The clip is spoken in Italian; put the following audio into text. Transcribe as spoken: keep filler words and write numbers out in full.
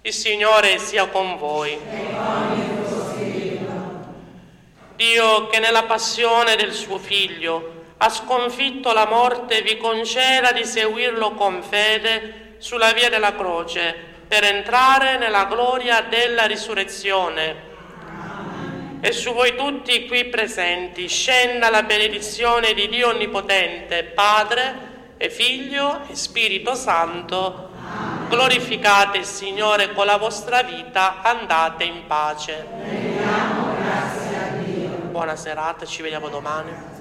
Il Signore sia con voi. Dio, che nella passione del suo Figlio ha sconfitto la morte, vi conceda di seguirlo con fede sulla via della croce per entrare nella gloria della risurrezione. Amen. E su voi tutti qui presenti scenda la benedizione di Dio Onnipotente, Padre e Figlio e Spirito Santo. Amen. Glorificate il Signore con la vostra vita, andate in pace. Rendiamo grazie a Dio. Buona serata, ci vediamo domani.